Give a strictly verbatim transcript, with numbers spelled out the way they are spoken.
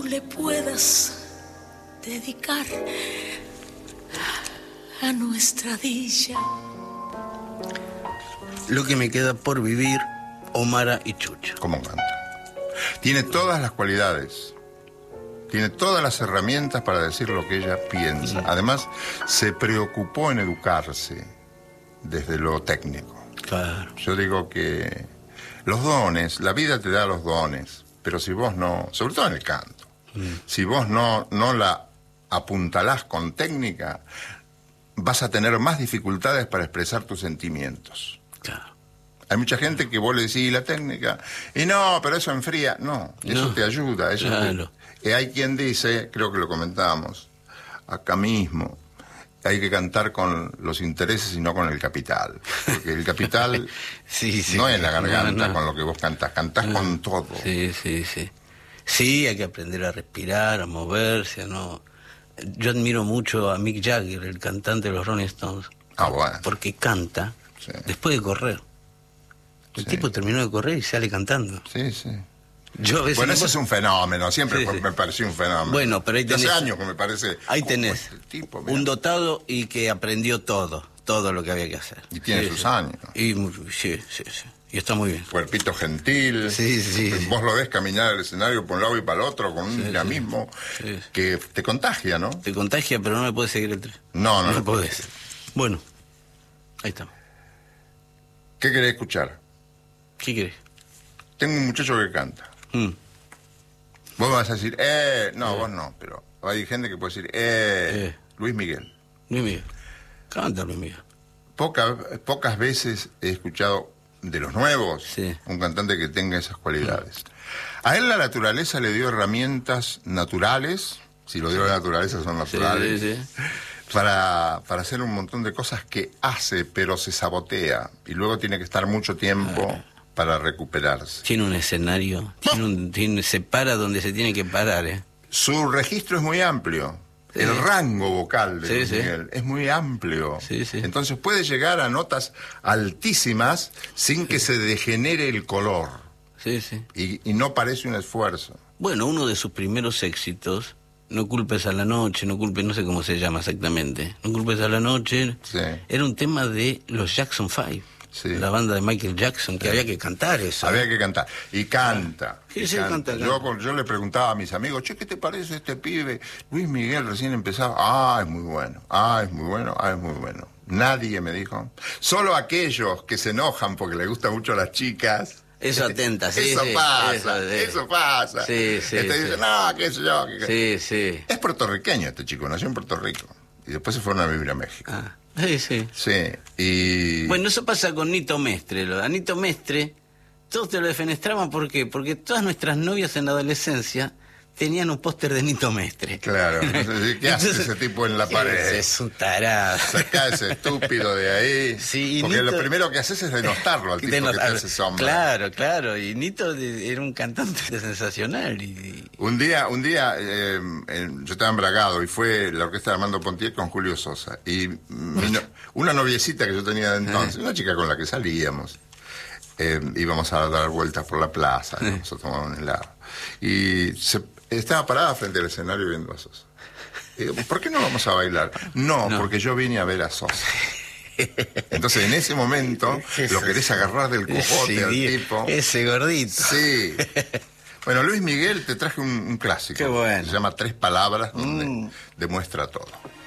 le puedas dedicar a nuestra dicha. Lo que me queda por vivir, Omara y Chucho. ¿Cómo canta? Tiene todas las cualidades, tiene todas las herramientas para decir lo que ella piensa. Además, se preocupó en educarse desde lo técnico. Claro. Yo digo que los dones, la vida te da los dones, pero si vos no, sobre todo en el canto, mm. si vos no, no la apuntalás con técnica, vas a tener más dificultades para expresar tus sentimientos. Claro. Hay mucha gente que vos le decís la técnica, y no, pero eso enfría. No, eso no. te ayuda. Eso claro. te... Y hay quien dice, creo que lo comentábamos acá mismo, hay que cantar con los intereses y no con el capital. Porque el capital sí, sí, no es la garganta no, no. con lo que vos cantás, cantás no. con todo. Sí, sí, sí. Sí, hay que aprender a respirar, a moverse, ¿no? Yo admiro mucho a Mick Jagger, el cantante de los Rolling Stones. Ah, bueno. Porque canta sí. después de correr. El sí. tipo terminó de correr y sale cantando. Sí, sí. Yo a veces bueno, ese es un fenómeno, siempre sí, sí. me pareció un fenómeno. Bueno, pero ahí tenés... Hace años que me parece... Ahí tenés este tipo, un dotado y que aprendió todo, todo lo que había que hacer. Y tiene sí, sus sí. años. Y sí, sí, sí. Y está muy bien. Cuerpito gentil. Sí, sí. Vos lo ves caminar el escenario por un lado y para el otro con un sí, dinamismo sí, sí. que te contagia, ¿no? Te contagia, pero no me puedes seguir el tren. No, no. No no podés. Bueno, ahí estamos. ¿Qué querés escuchar? ¿Qué querés? Tengo un muchacho que canta. Mm. Vos vas a decir, eh, no, eh. vos no, pero hay gente que puede decir, eh, eh. Luis Miguel. Luis Miguel. Canta Luis Miguel. Poca, pocas veces he escuchado de los nuevos sí. un cantante que tenga esas cualidades. Mm. A él la naturaleza le dio herramientas naturales, si lo dio sí. la naturaleza son naturales, sí, sí, sí. Para, para hacer un montón de cosas que hace, pero se sabotea, y luego tiene que estar mucho tiempo... Ah. para recuperarse. Tiene un escenario, tiene un, tiene, se para donde se tiene que parar, ¿eh? Su registro es muy amplio. Sí. El rango vocal de sí, Luis sí. Miguel es muy amplio. Sí, sí. Entonces puede llegar a notas altísimas sin sí. que se degenere el color. Sí, sí. Y, y no parece un esfuerzo. Bueno, uno de sus primeros éxitos, No culpes a la noche, no culpes, no sé cómo se llama exactamente, No culpes a la noche, sí. era un tema de los Jackson Five. Sí. La banda de Michael Jackson, que sí. había que cantar eso. Había que cantar. Y canta. Sí, y sí, canta. canta, Yo, canta. yo le preguntaba a mis amigos, che, ¿qué te parece este pibe? Luis Miguel recién empezaba. Ah, es muy bueno. Ah, es muy bueno. Ah, es muy bueno. Nadie me dijo. Solo aquellos que se enojan porque les gustan mucho las chicas. Eso atenta, sí, Eso sí, pasa, eso, sí. eso pasa. Sí, sí, este sí. dice, no, qué sé yo. Qué... Sí, sí. Es puertorriqueño este chico, nació en Puerto Rico. Y después se fueron a vivir a México. Ah. Sí, sí. Sí, y... Bueno, eso pasa con Nito Mestre. A Nito Mestre, todos te lo defenestraban, ¿por qué? Porque todas nuestras novias en la adolescencia tenían un póster de Nito Mestre. Claro, no sé, ¿qué hace ese tipo en la pared? Es un tarado. Sacá ese estúpido de ahí. Sí, porque Nito... lo primero que haces es denostarlo al tipo Denostar... que te hace sombra. Claro, claro. Y Nito era un cantante sensacional. Y... Un día, un día eh, eh, yo estaba embragado y fue la orquesta de Armando Pontier con Julio Sosa. Y mi no... una noviecita que yo tenía de entonces, una chica con la que salíamos, eh, íbamos a dar vueltas por la plaza, íbamos a tomar un helado. Y se... estaba parada frente al escenario viendo a Sosa. Y digo, ¿por qué no vamos a bailar? No, no, porque yo vine a ver a Sosa. Entonces, en ese momento, lo querés agarrar del cojote al tipo. Ese gordito. Sí. Bueno, Luis Miguel, te traje un, un clásico. Qué bueno. Se llama Tres Palabras, donde mm. demuestra todo.